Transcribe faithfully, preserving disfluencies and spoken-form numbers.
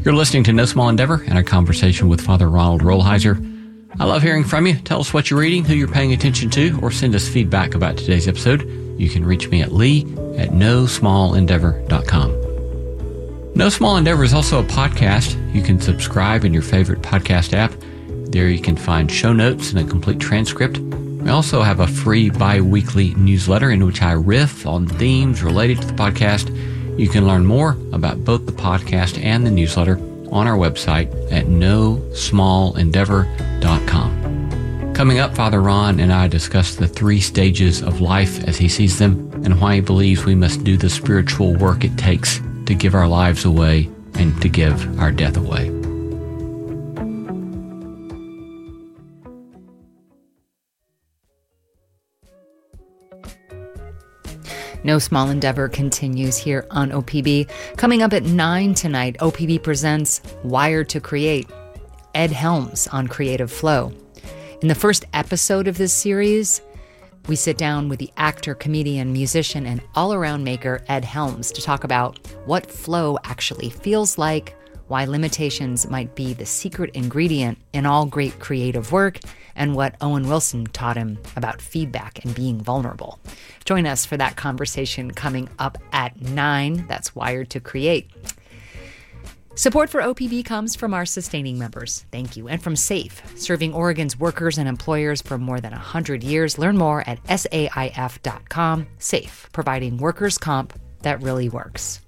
You're listening to No Small Endeavor and a conversation with Father Ronald Rolheiser. I love hearing from you. Tell us what you're reading, who you're paying attention to, or send us feedback about today's episode. You can reach me at lee at no small endeavor dot com. No Small Endeavor is also a podcast. You can subscribe in your favorite podcast app. There you can find show notes and a complete transcript. We also have a free bi-weekly newsletter in which I riff on themes related to the podcast. You can learn more about both the podcast and the newsletter on our website at no small endeavor dot com. Coming up, Father Ron and I discuss the three stages of life as he sees them and why he believes we must do the spiritual work it takes to give our lives away and to give our death away. No Small Endeavor continues here on O P B. Coming up at nine tonight, O P B presents Wired to Create, Ed Helms on Creative Flow. In the first episode of this series, we sit down with the actor, comedian, musician, and all-around maker Ed Helms to talk about what flow actually feels like, why limitations might be the secret ingredient in all great creative work, and what Owen Wilson taught him about feedback and being vulnerable. Join us for that conversation coming up at nine. That's Wired to Create. Support for O P B comes from our sustaining members. Thank you. And from SAFE, serving Oregon's workers and employers for more than one hundred years. Learn more at saif dot com. SAFE, providing workers' comp that really works.